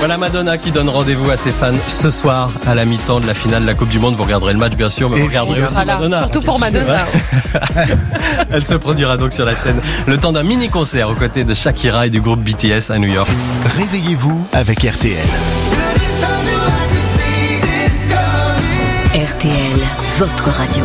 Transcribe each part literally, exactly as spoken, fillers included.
Voilà Madonna qui donne rendez-vous à ses fans ce soir à la mi-temps de la finale de la Coupe du Monde. Vous regarderez le match bien sûr, mais vous regarderez aussi voilà, Madonna. Surtout pour Madonna. Elle se produira donc sur la scène le temps d'un mini-concert aux côtés de Shakira et du groupe B T S à New York. Réveillez-vous avec R T L. R T L, votre radio.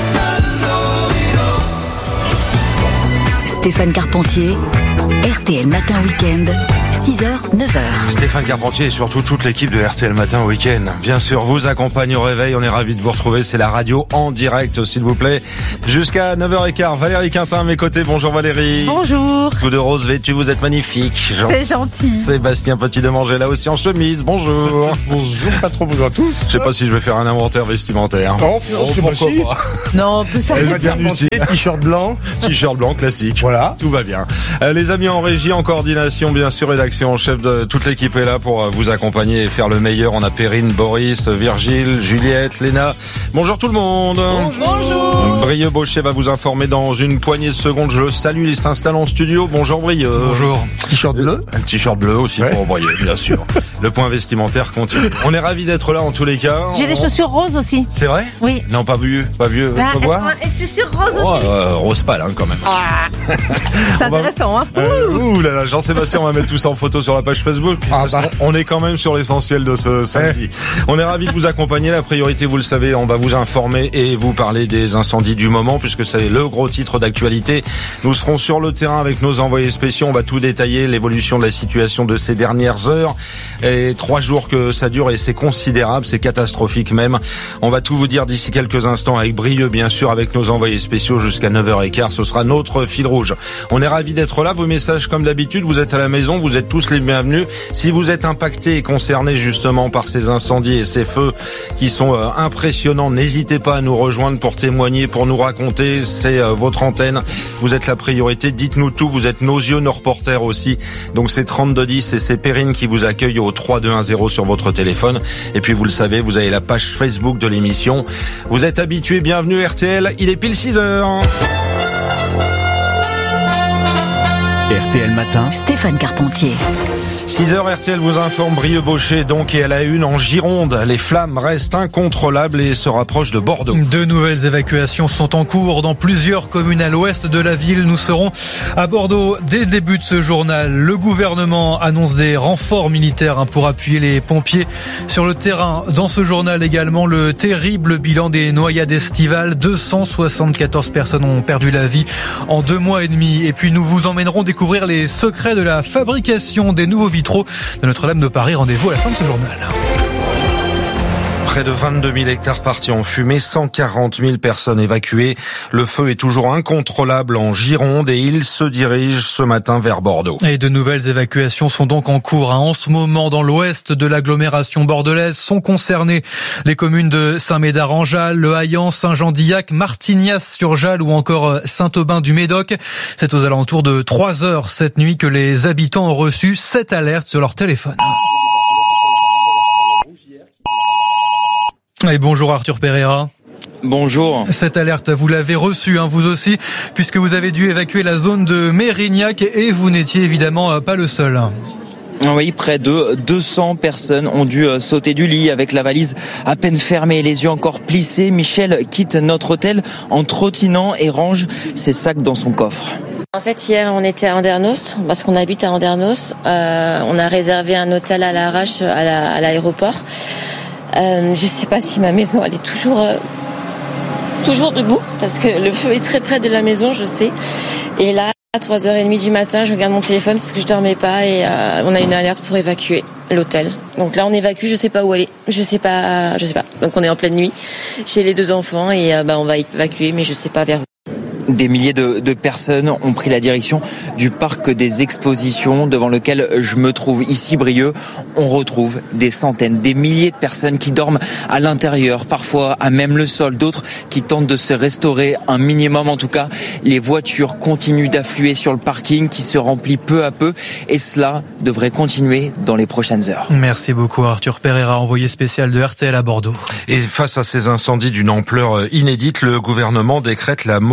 Stéphane Carpentier, R T L Matin Week-end, six heures, neuf heures. Stéphane Carpentier et surtout toute l'équipe de R T L Matin Week-end. Bien sûr, vous accompagne au réveil. On est ravis de vous retrouver. C'est la radio en direct, s'il vous plaît. Jusqu'à neuf heures quinze. Valérie Quintin à mes côtés. Bonjour Valérie. Bonjour. Tout de rose vêtu, vous êtes magnifique. Jean- C'est gentil. Sébastien Petit de Manger là aussi en chemise. Bonjour. Bonjour, pas trop bonjour à tous. Je sais pas si je vais faire un inventaire vestimentaire. Oh, c'est pourquoi possible. pas. Non, on peut ça. Elle va bien utile. T-shirt blanc. T-shirt blanc classique. Voilà. Tout va bien. Euh, les amis en régie, en coordination, bien sûr, rédaction en chef de toute l'équipe est là pour euh, vous accompagner et faire le meilleur. On a Perrine, Boris, Virgile, Juliette, Léna. Bonjour tout le monde. Bonjour. Brieux Baucher va vous informer dans une poignée de secondes. Je le salue, il s'installe en studio. Bonjour Brieux. Bonjour. T-shirt bleu. Un t-shirt bleu aussi Ouais. pour Brieux, bien sûr. Le point vestimentaire continue. On est ravis d'être là en tous les cas. J'ai des On- chaussures roses aussi. C'est vrai? Oui. Non, pas vu, pas vu. Là, Faut elles voir. sont des chaussures roses Oh, aussi. euh, rose pâle hein, quand même. C'est on va- intéressant, hein. Euh, ouh là là, Jean-Sébastien, on va mettre tout ça en photo sur la page Facebook. Ah, Parce bah. qu'on- On est quand même sur l'essentiel de ce samedi. On est ravis de vous accompagner. La priorité, vous le savez, on va vous informer et vous parler des incendies du moment, puisque c'est le gros titre d'actualité. Nous serons sur le terrain avec nos envoyés spéciaux. On va tout détailler, l'évolution de la situation de ces dernières heures. Et trois jours que ça dure et c'est considérable, c'est catastrophique même. On va tout vous dire d'ici quelques instants avec Brieux, bien sûr, avec nos envoyés spéciaux jusqu'à neuf heures quinze. Ce sera notre fil rouge. On est ravis d'être là. Vos messages, comme d'habitude, vous êtes à la maison, vous êtes tous les bienvenus. Si vous êtes impactés et concernés justement par ces incendies et ces feux qui sont euh, impressionnants, n'hésitez pas à nous rejoindre pour témoigner, pour nous raconter. C'est euh, votre antenne. Vous êtes la priorité. Dites-nous tout. Vous êtes nos yeux, nos reporters aussi. Donc c'est trente-deux dix et c'est Perrine qui vous accueille au trois deux un zéro sur votre téléphone. Et puis vous le savez, vous avez la page Facebook de l'émission. Vous êtes habitués. Bienvenue R T L. Il est pile six heures. R T L Matin. Stéphane Carpentier. six heures R T L vous informe, Brieux Baucher donc, et à la une en Gironde. Les flammes restent incontrôlables et se rapprochent de Bordeaux. De nouvelles évacuations sont en cours dans plusieurs communes à l'ouest de la ville. Nous serons à Bordeaux dès le début de ce journal. Le gouvernement annonce des renforts militaires pour appuyer les pompiers sur le terrain. Dans ce journal également, le terrible bilan des noyades estivales. deux cent soixante-quatorze personnes ont perdu la vie en deux mois et demi. Et puis nous vous emmènerons découvrir les secrets de la fabrication des nouveaux vitraux de Notre-Dame de Paris. Rendez-vous à la fin de ce journal. Près de vingt-deux mille hectares partis en fumée, cent quarante mille personnes évacuées. Le feu est toujours incontrôlable en Gironde et il se dirige ce matin vers Bordeaux. Et de nouvelles évacuations sont donc en cours. En ce moment, dans l'ouest de l'agglomération bordelaise, sont concernées les communes de Saint-Médard-en-Jalles, Le Haillan, Saint-Jean-d'Illac, Martignas-sur-Jalles ou encore Saint-Aubin-du-Médoc. C'est aux alentours de trois heures cette nuit que les habitants ont reçu cette alerte sur leur téléphone. Et bonjour Arthur Pereira. Bonjour. Cette alerte, vous l'avez reçue, hein, vous aussi, puisque vous avez dû évacuer la zone de Mérignac et vous n'étiez évidemment pas le seul. Oui, près de deux cents personnes ont dû sauter du lit avec la valise à peine fermée et les yeux encore plissés. Michel quitte notre hôtel en trottinant et range ses sacs dans son coffre. En fait, hier, on était à Andernos, parce qu'on habite à Andernos. Euh, on a réservé un hôtel à l'arrache à, la, à l'aéroport. Euh, je sais pas si ma maison, elle est toujours, euh, toujours debout, parce que le feu est très près de la maison, je sais. Et là, à trois heures trente du matin, je regarde mon téléphone parce que je dormais pas et euh, on a une alerte pour évacuer l'hôtel. Donc là, on évacue, je sais pas où aller. Je sais pas, je sais pas. Donc on est en pleine nuit chez les deux enfants et euh, bah, on va évacuer, mais je sais pas vers où. Des milliers de, de personnes ont pris la direction du parc des expositions devant lequel je me trouve ici, Brieux. On retrouve des centaines, des milliers de personnes qui dorment à l'intérieur, parfois à même le sol, d'autres qui tentent de se restaurer un minimum. En tout cas, les voitures continuent d'affluer sur le parking qui se remplit peu à peu et cela devrait continuer dans les prochaines heures. Merci beaucoup Arthur Pereira, envoyé spécial de R T L à Bordeaux. Et face à ces incendies d'une ampleur inédite, le gouvernement décrète la mobilisation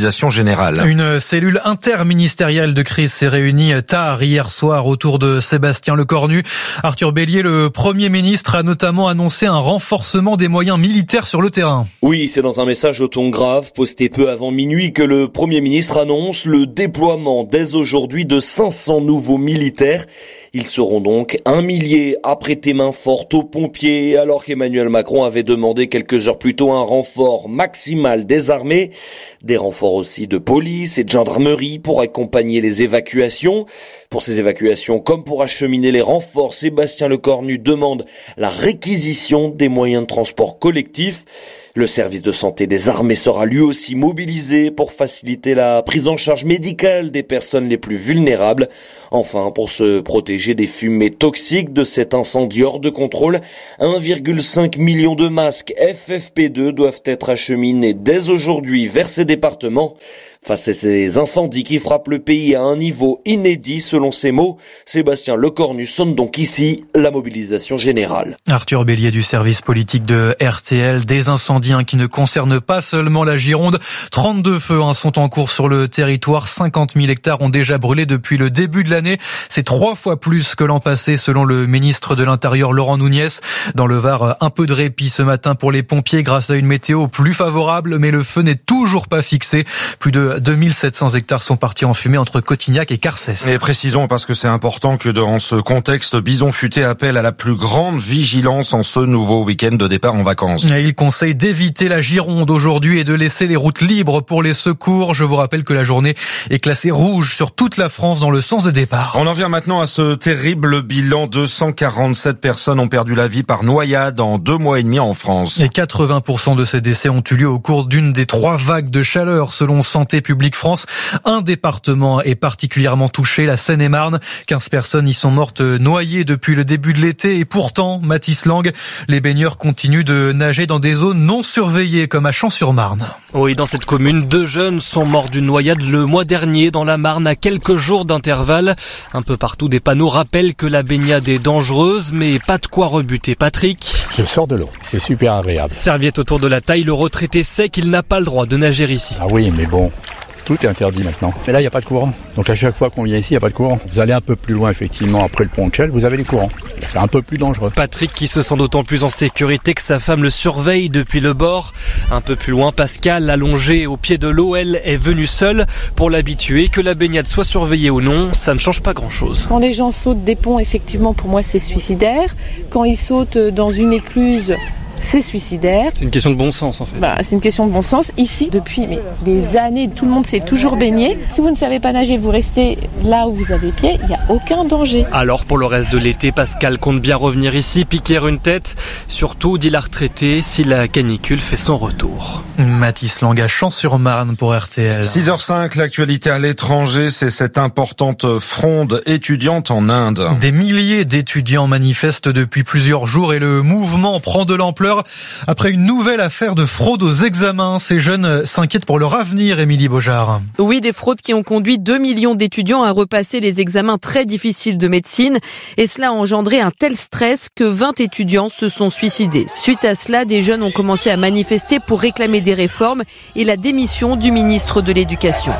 mobilisation générale. Une cellule interministérielle de crise s'est réunie tard hier soir autour de Sébastien Lecornu. Arthur Bélier, le Premier ministre, a notamment annoncé un renforcement des moyens militaires sur le terrain. Oui, c'est dans un message au ton grave, posté peu avant minuit, que le Premier ministre annonce le déploiement dès aujourd'hui de cinq cents nouveaux militaires. Ils seront donc un millier à prêter main forte aux pompiers, alors qu'Emmanuel Macron avait demandé quelques heures plus tôt un renfort maximal des armées, des renforts aussi de police et de gendarmerie pour accompagner les évacuations. Pour ces évacuations, comme pour acheminer les renforts, Sébastien Lecornu demande la réquisition des moyens de transport collectifs. Le service de santé des armées sera lui aussi mobilisé pour faciliter la prise en charge médicale des personnes les plus vulnérables. Enfin, pour se protéger des fumées toxiques de cet incendie hors de contrôle, un virgule cinq million de masques F F P deux doivent être acheminés dès aujourd'hui vers ces départements. Face à ces incendies qui frappent le pays à un niveau inédit, selon ses mots, Sébastien Lecornu sonne donc ici la mobilisation générale. Arthur Bélier du service politique de R T L, des incendies qui ne concernent pas seulement la Gironde. trente-deux feux sont en cours sur le territoire, cinquante mille hectares ont déjà brûlé depuis le début de l'année. C'est trois fois plus que l'an passé selon le ministre de l'Intérieur Laurent Nunez. Dans le Var, un peu de répit ce matin pour les pompiers grâce à une météo plus favorable, mais le feu n'est toujours pas fixé. Plus de deux mille sept cents hectares sont partis en fumée entre Cotignac et Carcès. Et précisons, parce que c'est important, que dans ce contexte, Bison Futé appelle à la plus grande vigilance en ce nouveau week-end de départ en vacances. Et il conseille d'éviter la Gironde aujourd'hui et de laisser les routes libres pour les secours. Je vous rappelle que la journée est classée rouge sur toute la France dans le sens des départs. On en vient maintenant à ce terrible bilan. deux cent quarante-sept personnes ont perdu la vie par noyade en deux mois et demi en France. Et quatre-vingts pour cent de ces décès ont eu lieu au cours d'une des trois vagues de chaleur selon Santé publique France. Un département est particulièrement touché, la Seine-et-Marne. quinze personnes y sont mortes noyées depuis le début de l'été. Et pourtant, Mathis Lang, les baigneurs continuent de nager dans des zones non surveillées comme à Champs-sur-Marne. Oui, dans cette commune, deux jeunes sont morts d'une noyade le mois dernier dans la Marne à quelques jours d'intervalle. Un peu partout, des panneaux rappellent que la baignade est dangereuse, mais pas de quoi rebuter Patrick. Je sors de l'eau, c'est super agréable. Serviette autour de la taille, le retraité sait qu'il n'a pas le droit de nager ici. Ah oui, mais bon... Tout est interdit maintenant. Mais là, il n'y a pas de courant. Donc à chaque fois qu'on vient ici, il n'y a pas de courant. Vous allez un peu plus loin, effectivement, après le pont de Chelles, vous avez les courants. C'est un peu plus dangereux. Patrick qui se sent d'autant plus en sécurité que sa femme le surveille depuis le bord. Un peu plus loin, Pascal, allongée au pied de l'eau, elle est venue seule pour l'habituer. Que la baignade soit surveillée ou non, ça ne change pas grand-chose. Quand les gens sautent des ponts, effectivement, pour moi, c'est suicidaire. Quand ils sautent dans une écluse... c'est suicidaire. C'est une question de bon sens en fait. Bah, c'est une question de bon sens. Ici, depuis mais, des années, tout le monde s'est toujours baigné. Si vous ne savez pas nager, vous restez là où vous avez pied, il n'y a aucun danger. Alors pour le reste de l'été, Pascal compte bien revenir ici, piquer une tête. Surtout, dit la retraitée, si la canicule fait son retour. Mathis Lang à Champs-sur-Marne pour R T L. six heures cinq, l'actualité à l'étranger, c'est cette importante fronde étudiante en Inde. Des milliers d'étudiants manifestent depuis plusieurs jours et le mouvement prend de l'ampleur. Après une nouvelle affaire de fraude aux examens, ces jeunes s'inquiètent pour leur avenir, Émilie Beaujard. Oui, des fraudes qui ont conduit deux millions d'étudiants à repasser les examens très difficiles de médecine. Et cela a engendré un tel stress que vingt étudiants se sont suicidés. Suite à cela, des jeunes ont commencé à manifester pour réclamer des réformes et la démission du ministre de l'Éducation.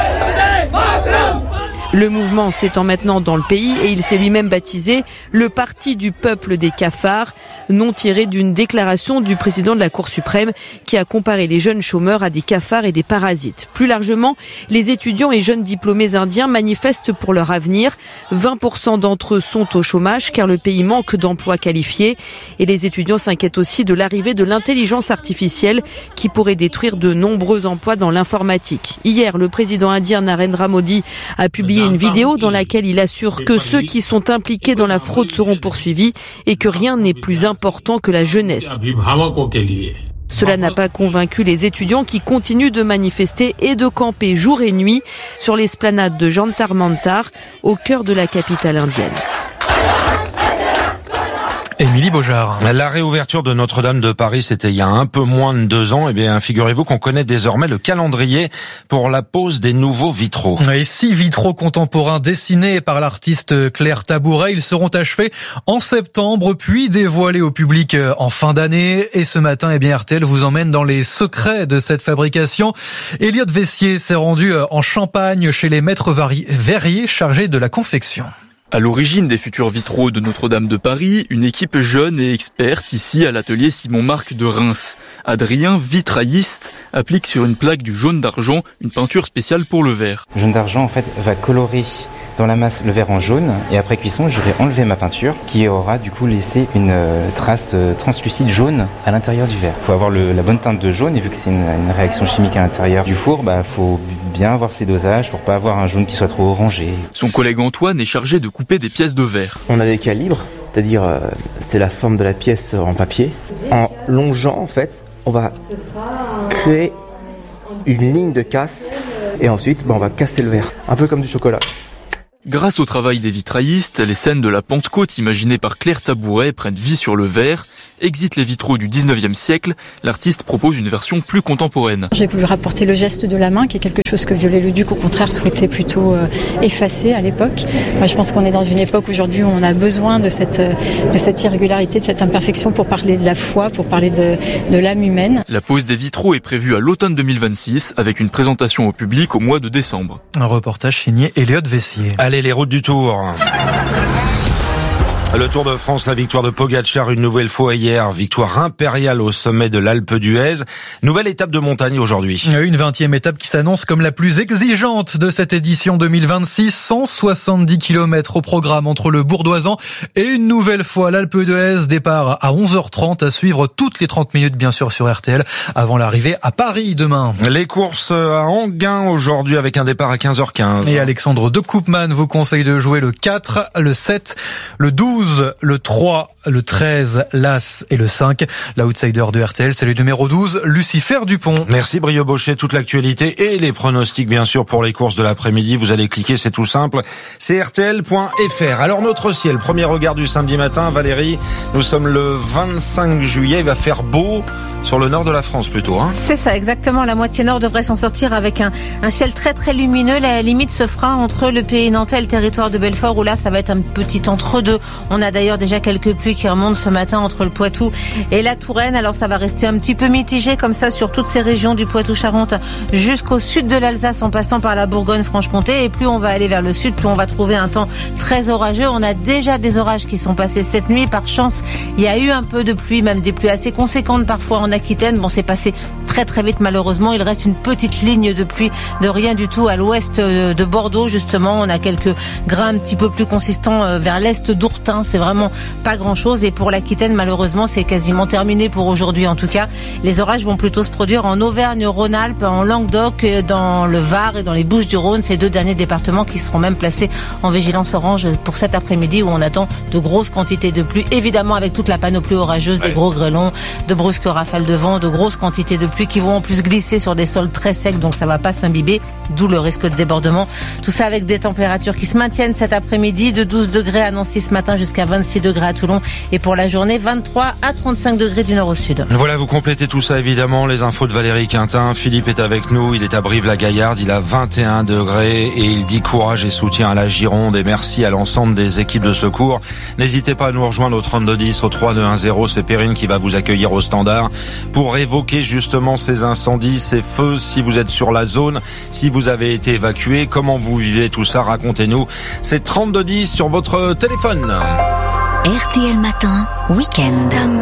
Le mouvement s'étend maintenant dans le pays et il s'est lui-même baptisé le Parti du peuple des cafards, nom tiré d'une déclaration du président de la Cour suprême qui a comparé les jeunes chômeurs à des cafards et des parasites. Plus largement, les étudiants et jeunes diplômés indiens manifestent pour leur avenir. vingt pour cent d'entre eux sont au chômage car le pays manque d'emplois qualifiés. Et les étudiants s'inquiètent aussi de l'arrivée de l'intelligence artificielle qui pourrait détruire de nombreux emplois dans l'informatique. Hier, le président indien Narendra Modi a publié une vidéo dans laquelle il assure que ceux qui sont impliqués dans la fraude seront poursuivis et que rien n'est plus important que la jeunesse. Cela n'a pas convaincu les étudiants qui continuent de manifester et de camper jour et nuit sur l'esplanade de Jantar Mantar, au cœur de la capitale indienne. Et Émilie Beaujard. La réouverture de Notre-Dame de Paris, c'était il y a un peu moins de deux ans. Eh bien, figurez-vous qu'on connaît désormais le calendrier pour la pose des nouveaux vitraux. Et six vitraux contemporains dessinés par l'artiste Claire Tabouret, ils seront achevés en septembre, puis dévoilés au public en fin d'année. Et ce matin, eh bien, R T L vous emmène dans les secrets de cette fabrication. Elliot Vessier s'est rendu en Champagne chez les maîtres verriers chargés de la confection. À l'origine des futurs vitraux de Notre-Dame de Paris, une équipe jeune et experte ici à l'atelier Simon Marc de Reims. Adrien, vitrailliste, applique sur une plaque du jaune d'argent une peinture spéciale pour le verre. Le jaune d'argent en fait va colorer dans la masse le verre en jaune et après cuisson je vais enlever ma peinture qui aura du coup laissé une trace translucide jaune à l'intérieur du verre. Il faut avoir le, la bonne teinte de jaune et vu que c'est une, une réaction chimique à l'intérieur du four, bah faut bien avoir ses dosages pour pas avoir un jaune qui soit trop orangé. Son collègue Antoine est chargé de couper des pièces de verre. On a des calibres, c'est-à-dire euh, c'est la forme de la pièce en papier. En longeant en fait, on va créer une ligne de casse et ensuite bah, on va casser le verre, un peu comme du chocolat. Grâce au travail des vitraillistes, les scènes de la Pentecôte imaginées par Claire Tabouret prennent vie sur le verre. Exit les vitraux du dix-neuvième siècle, l'artiste propose une version plus contemporaine. J'ai voulu rapporter le geste de la main, qui est quelque chose que Viollet-le-Duc, au contraire, souhaitait plutôt euh, effacer à l'époque. Moi, je pense qu'on est dans une époque aujourd'hui où on a besoin de cette, de cette irrégularité, de cette imperfection pour parler de la foi, pour parler de, de l'âme humaine. La pose des vitraux est prévue à l'automne deux mille vingt-six, avec une présentation au public au mois de décembre. Un reportage signé Elliot Vessier. Allez, les routes du Tour. Le Tour de France, la victoire de Pogacar une nouvelle fois hier, victoire impériale au sommet de l'Alpe d'Huez. Nouvelle étape de montagne aujourd'hui. Une vingtième étape qui s'annonce comme la plus exigeante de cette édition deux mille vingt-six. cent soixante-dix kilomètres au programme entre le Bourdoisan et une nouvelle fois l'Alpe d'Huez. Départ à onze heures trente à suivre toutes les trente minutes bien sûr sur R T L avant l'arrivée à Paris demain. Les courses à Enghien aujourd'hui avec un départ à quinze heures quinze. Et Alexandre de Koopman vous conseille de jouer le quatre, le sept, le douze, le trois, le treize, l'As et le cinq. L'outsider de R T L, c'est le numéro douze, Lucifer Dupont. Merci Brio Bochet, toute l'actualité et les pronostics bien sûr pour les courses de l'après-midi. Vous allez cliquer, c'est tout simple, c'est R T L point F R. Alors notre ciel, premier regard du samedi matin, Valérie, nous sommes le vingt-cinq juillet, il va faire beau sur le nord de la France plutôt. Hein. C'est ça, exactement, la moitié nord devrait s'en sortir avec un, un ciel très très lumineux. La limite se fera entre le pays nantais et le territoire de Belfort où là ça va être un petit entre-deux. On a d'ailleurs déjà quelques pluies qui remontent ce matin entre le Poitou et la Touraine. Alors ça va rester un petit peu mitigé comme ça sur toutes ces régions du Poitou-Charentes jusqu'au sud de l'Alsace en passant par la Bourgogne-Franche-Comté. Et plus on va aller vers le sud, plus on va trouver un temps très orageux. On a déjà des orages qui sont passés cette nuit. Par chance, il y a eu un peu de pluie, même des pluies assez conséquentes parfois en Aquitaine. Bon, c'est passé très très vite malheureusement. Il reste une petite ligne de pluie de rien du tout à l'ouest de Bordeaux justement. On a quelques grains un petit peu plus consistants vers l'est d'Ourtin. C'est vraiment pas grand chose. Et pour l'Aquitaine, malheureusement, c'est quasiment terminé pour aujourd'hui en tout cas. Les orages vont plutôt se produire en Auvergne-Rhône-Alpes, en Languedoc, dans le Var et dans les Bouches-du-Rhône. Ces deux derniers départements qui seront même placés en vigilance orange pour cet après-midi où on attend de grosses quantités de pluie. Évidemment avec toute la panoplie orageuse, des gros grêlons, de brusques rafales de vent, de grosses quantités de pluie qui vont en plus glisser sur des sols très secs, donc ça va pas s'imbiber, d'où le risque de débordement. Tout ça avec des températures qui se maintiennent cet après-midi, de douze degrés à Nancy ce matin jusqu'à vingt-six degrés à Toulon et pour la journée vingt-trois à trente-cinq degrés du nord au sud. Voilà, vous complétez tout ça évidemment, les infos de Valérie Quintin. Philippe est avec nous, il est à Brive-la-Gaillarde, il a vingt et un degrés et il dit courage et soutien à la Gironde et merci à l'ensemble des équipes de secours. N'hésitez pas à nous rejoindre au trente-deux dix, au trois deux un zéro, c'est Perrine qui va vous accueillir au standard pour évoquer justement ces incendies, ces feux, si vous êtes sur la zone, si vous avez été évacué, comment vous vivez tout ça, racontez-nous. C'est trente-deux dix sur votre téléphone. R T L Matin, week-end.